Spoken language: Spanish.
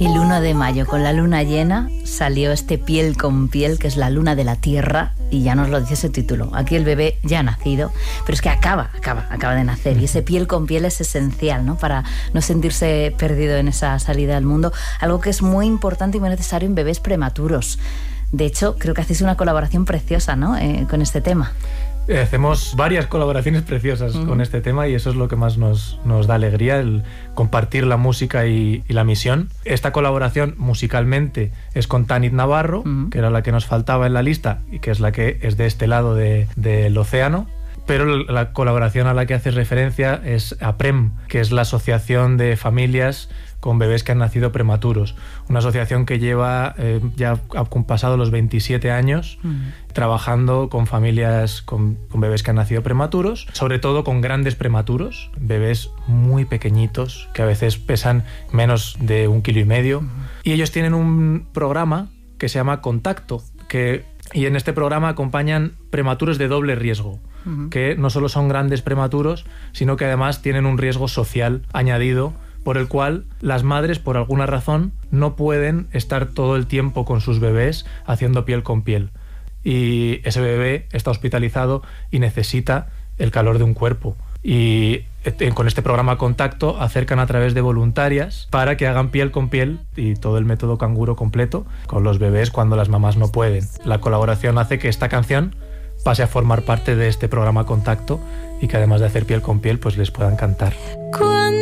El 1 de mayo, con la luna llena, salió este Piel con Piel, que es la luna de la Tierra, y ya nos lo dice ese título. Aquí el bebé ya ha nacido, pero es que acaba de nacer, y ese Piel con Piel es esencial, ¿no?, para no sentirse perdido en esa salida al mundo, algo que es muy importante y muy necesario en bebés prematuros. De hecho, creo que hacéis una colaboración preciosa, ¿no?, con este tema. Hacemos varias colaboraciones preciosas con este tema, y eso es lo que más nos da alegría, el compartir la música y la misión. Esta colaboración musicalmente es con Tanit Navarro, que era la que nos faltaba en la lista y que es la que es de este lado del océano. Pero la colaboración a la que haces referencia es APREM, que es la Asociación de Familias con Bebés que han nacido prematuros. Una asociación que lleva, ya han pasado los 27 años, trabajando con familias con bebés que han nacido prematuros, sobre todo con grandes prematuros, bebés muy pequeñitos, que a veces pesan menos de 1,5 kilos. Y ellos tienen un programa que se llama Contacto, y en este programa acompañan prematuros de doble riesgo, que no solo son grandes prematuros, sino que además tienen un riesgo social añadido, por el cual las madres, por alguna razón, no pueden estar todo el tiempo con sus bebés haciendo piel con piel. Y ese bebé está hospitalizado y necesita el calor de un cuerpo. Y con este programa Contacto acercan a través de voluntarias para que hagan piel con piel y todo el método canguro completo con los bebés cuando las mamás no pueden. La colaboración hace que esta canción pase a formar parte de este programa Contacto y que además de hacer piel con piel, pues les puedan cantar.